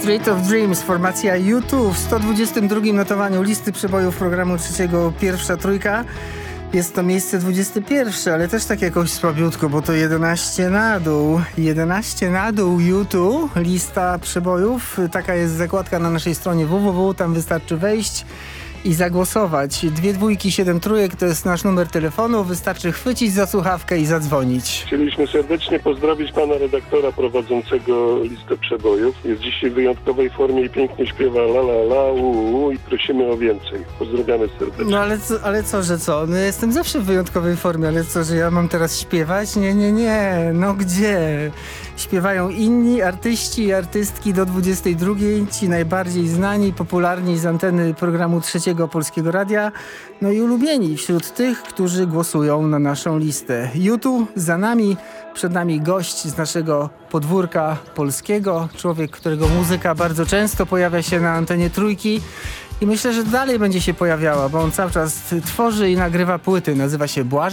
Street of Dreams, formacja U2 w 122 notowaniu listy przebojów programu trzeciego Pierwsza Trójka. Jest to miejsce 21, ale też tak jakoś słabiutko, bo to 11 na dół. 11 na dół U2, lista przebojów. Taka jest zakładka na naszej stronie www, tam wystarczy wejść i zagłosować. 2 dwójki, 7 trójek to jest nasz numer telefonu. Wystarczy chwycić za słuchawkę i zadzwonić. Chcieliśmy serdecznie pozdrowić pana redaktora prowadzącego listę przebojów. Jest dzisiaj w wyjątkowej formie i pięknie śpiewa la la la, i prosimy o więcej. Pozdrawiamy serdecznie. No ale co, że co? No, jestem zawsze w wyjątkowej formie, ale co, że ja mam teraz śpiewać? Nie. No gdzie? Śpiewają inni artyści i artystki do 22, ci najbardziej znani, popularni z anteny programu trzeciego Polskiego Radia, no i ulubieni wśród tych, którzy głosują na naszą listę. U2 za nami, przed nami gość z naszego podwórka polskiego, człowiek, którego muzyka bardzo często pojawia się na antenie trójki i myślę, że dalej będzie się pojawiała, bo on cały czas tworzy i nagrywa płyty. Nazywa się Błażej